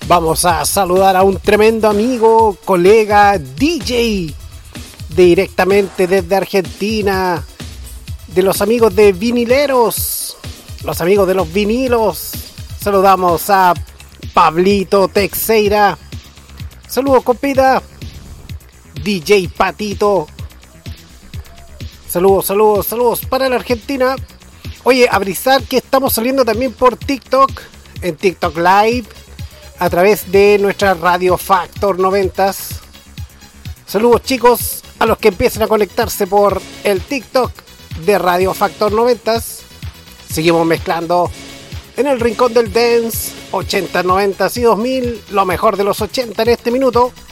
Vamos a saludar a un tremendo amigo, colega, DJ, directamente desde Argentina, de los amigos de Vinileros, los amigos de los vinilos. Saludamos a Pablito Texeira. Saludos, compita. DJ Patito. Saludos para la Argentina. Oye, avisar que estamos saliendo también por TikTok, en TikTok Live, a través de nuestra Radio Factor 90. Saludos, chicos, a los que empiecen a conectarse por el TikTok de Radio Factor 90. Seguimos mezclando en el rincón del dance, 80, 90 y 2000, lo mejor de los 80 en este minuto.